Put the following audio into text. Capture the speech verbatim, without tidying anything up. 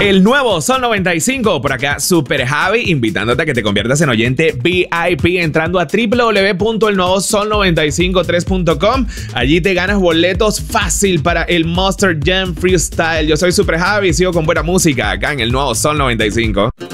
El nuevo Sol noventa y cinco, por acá Super Javi, invitándote a que te conviertas en oyente V I P entrando a w w w punto el nuevo sol noventa y cinco tres punto com. Allí te ganas boletos fácil para el Monster Jam Freestyle. Yo soy Super Javi y sigo con buena música acá en el nuevo Sol noventa y cinco.